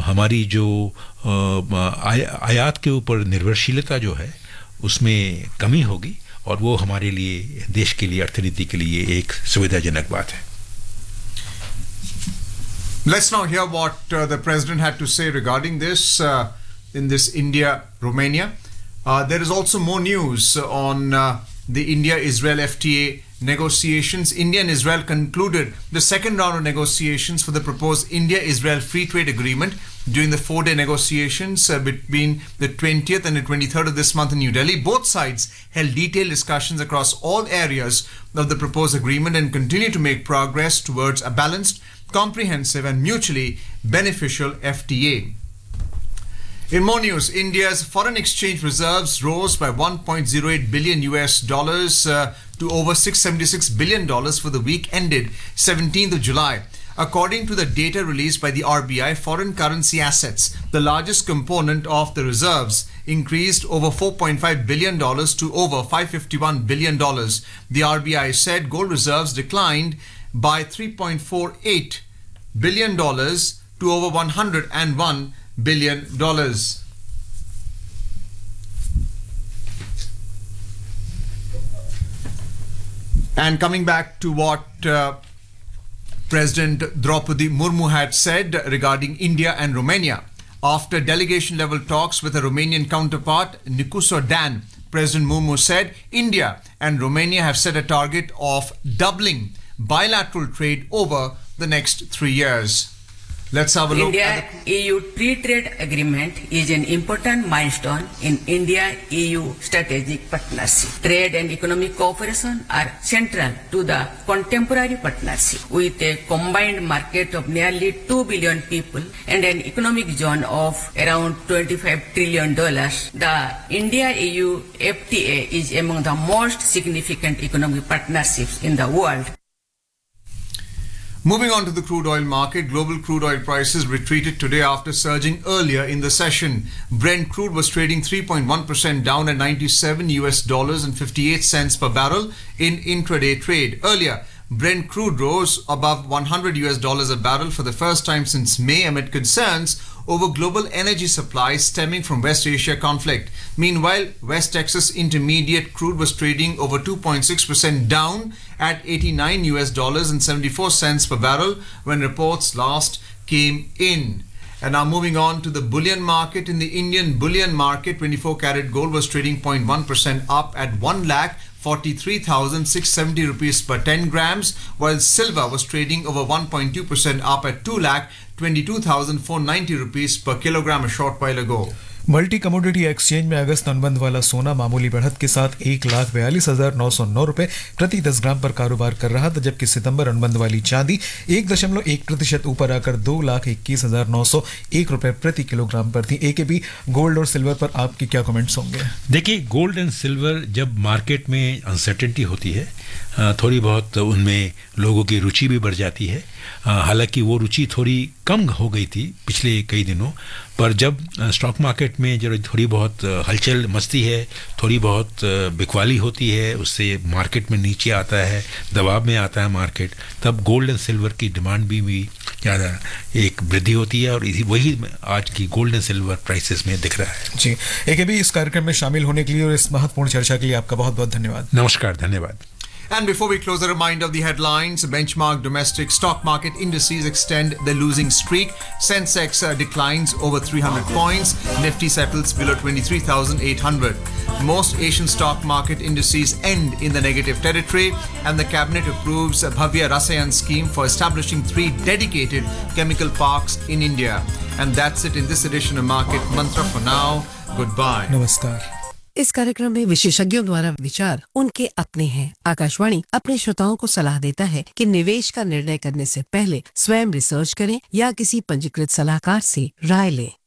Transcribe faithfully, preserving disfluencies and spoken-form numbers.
हमारी जो आयात के ऊपर निर्भरशीलता जो है उसमें कमी होगी और वो हमारे लिए, देश के लिए, अर्थनीति के लिए एक सुविधाजनक बात है. Let's now hear what uh, the president had to say regarding this uh, in this India-Romania. Uh, there is also more news on uh, the India-Israel F T A negotiations. India and Israel concluded the second round of negotiations for the proposed India-Israel Free Trade Agreement during the four-day negotiations uh, between the twentieth and the twenty-third of this month in New Delhi. Both sides held detailed discussions across all areas of the proposed agreement and continue to make progress towards a balanced, comprehensive and mutually beneficial F T A. In more news, India's foreign exchange reserves rose by one point zero eight billion U S dollars uh, to over six hundred seventy-six billion dollars for the week ended seventeenth of July. According to the data released by the R B I, foreign currency assets, the largest component of the reserves, increased over four point five billion dollars to over five hundred fifty-one billion dollars. The R B I said gold reserves declined by three point four eight billion dollars to over one hundred one billion dollars. And coming back to what uh, President Draupadi Murmu had said regarding India and Romania. After delegation level talks with a Romanian counterpart, Nicușor Dan, President Murmu said India and Romania have set a target of doubling bilateral trade over the next three years. Let's have a look India at the... E U Free Trade Agreement is an important milestone in India-E U strategic partnership. Trade and economic cooperation are central to the contemporary partnership. With a combined market of nearly two billion people and an economic zone of around twenty-five trillion dollars, the India-E U F T A is among the most significant economic partnerships in the world. Moving on to the crude oil market, global crude oil prices retreated today after surging earlier in the session. Brent crude was trading three point one percent down at ninety-seven U S dollars and fifty-eight cents per barrel in intraday trade. Earlier, Brent crude rose above one hundred U S dollars a barrel for the first time since May amid concerns over global energy supplies stemming from West Asia conflict. Meanwhile, West Texas Intermediate crude was trading over two point six percent down at eighty-nine U S dollars and seventy-four cents per barrel when reports last came in. And now moving on to the bullion market. In the Indian bullion market, twenty-four karat gold was trading zero point one percent up at one lakh forty-three thousand six hundred seventy rupees per ten grams, while silver was trading over one point two percent up at two lakh twenty-two thousand four hundred ninety rupees per kilogram a short while ago. Multi commodity exchange में अगस्त अनुबंध वाला सोना मामूली बढ़त के साथ एक लाख बयालीस हजार नौ सौ नौ रुपए प्रति दस ग्राम पर कारोबार कर रहा था, जबकि सितंबर अनुबंध वाली चांदी एक दशमलव एक प्रतिशत ऊपर आकर दो लाख इक्कीस हजार नौ सौ एक रुपए प्रति किलोग्राम पर थी. एकेबी गोल्ड और सिल्वर पर आपके क्या कमेंट्स होंगे? देखिए, गोल्ड एंड सिल्वर जब मार्केट में अनसर्टेनिटी होती है, थोड़ी बहुत उनमें लोगों की रुचि भी बढ़ जाती है. हालांकि वो रुचि थोड़ी कम हो गई थी पिछले कई दिनों, पर जब स्टॉक मार्केट में जब थोड़ी बहुत हलचल मचती है, थोड़ी बहुत बिकवाली होती है, उससे मार्केट में नीचे आता है, दबाव में आता है मार्केट, तब गोल्ड एंड सिल्वर की डिमांड भी, भी ज़्यादा एक वृद्धि होती है और इसी वही आज की गोल्ड एंड सिल्वर प्राइसेस में दिख रहा है. जी, एक भी इस कार्यक्रम में शामिल होने के लिए और इस महत्वपूर्ण चर्चा के लिए आपका बहुत बहुत धन्यवाद. नमस्कार, धन्यवाद. And before we close, a reminder of the headlines. Benchmark domestic stock market indices extend the losing streak. Sensex uh, declines over three hundred points. Nifty settles below twenty-three thousand eight hundred. Most Asian stock market indices end in the negative territory. And the cabinet approves a Bhavya Rasayan scheme for establishing three dedicated chemical parks in India. And that's it in this edition of Market Mantra. For now, goodbye. नमस्कार. इस कार्यक्रम में विशेषज्ञों द्वारा विचार उनके अपने हैं. आकाशवाणी अपने श्रोताओं को सलाह देता है कि निवेश का निर्णय करने से पहले स्वयं रिसर्च करें या किसी पंजीकृत सलाहकार से राय लें.